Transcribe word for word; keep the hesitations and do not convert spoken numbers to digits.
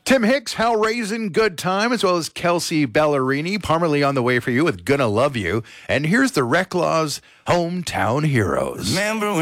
Tim Hicks, Hellraisin, Good Time, as well as Kelsey Ballerini, Parmalee on the way for you with Gonna Love You. And here's the Reclaws Hometown Heroes. Remember